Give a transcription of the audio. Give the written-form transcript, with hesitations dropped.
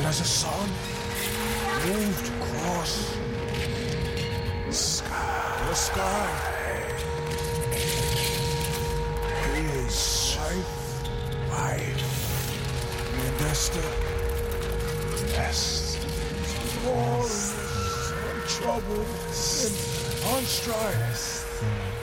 As the sun moved across the sky, his wife, Nesta, fallen in trouble and unstrived.